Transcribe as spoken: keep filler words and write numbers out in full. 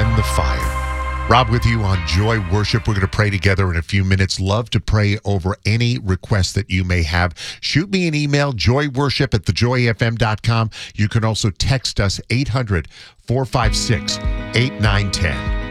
fan the fire. Rob with you on Joy Worship. We're going to pray together in a few minutes. Love to pray over any requests that you may have. Shoot me an email, joyworship at the joy f m dot com. You can also text us eight hundred, four five six, eight nine one zero.